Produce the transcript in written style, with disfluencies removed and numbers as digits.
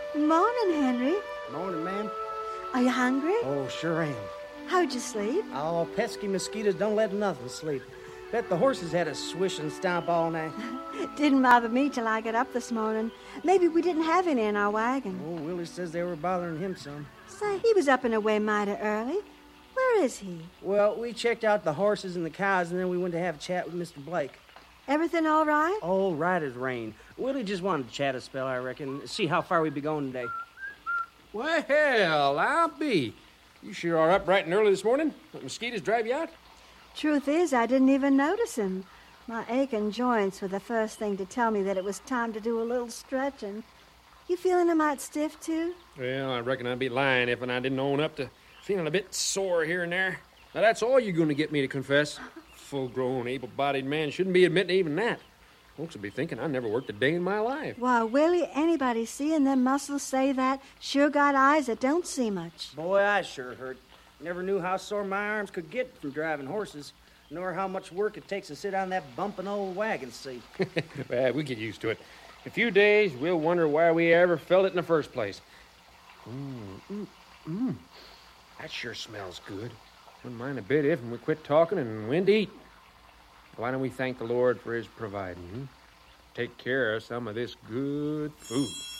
Morning, Henry. Morning, ma'am. Are you hungry? Oh, sure am. How'd you sleep? Oh, pesky mosquitoes don't let nothing sleep. Bet the horses had a swish and stomp all night. Didn't bother me till I got up this morning. Maybe we didn't have any in our wagon. Oh, Willie says they were bothering him some. Say, he was up and away mighty early. Where is he? Well, we checked out the horses and the cows, and then we went to have a chat with Mr. Blake. Everything all right? All right as rain. Willie just wanted to chat a spell, I reckon. See how far we be going today. Well, I'll be. You sure are up bright and early this morning? Let mosquitoes drive you out? Truth is, I didn't even notice him. My aching joints were the first thing to tell me that it was time to do a little stretching. You feeling a mite stiff, too? Well, I reckon I'd be lying if I didn't own up to feeling a bit sore here and there. Now, that's all you're going to get me to confess. Full-grown, able-bodied man shouldn't be admitting even that. Folks will be thinking I never worked a day in my life. Why, Willie, anybody seeing them muscles say that sure got eyes that don't see much. Boy, I sure hurt. Never knew how sore my arms could get from driving horses, nor how much work it takes to sit on that bumping old wagon seat. Well, we get used to it. In a few days, we'll wonder why we ever felt it in the first place. That sure smells good. Wouldn't mind a bit if we quit talking and went to eat. Why don't we thank the Lord for his providing? Take care of some of this good food.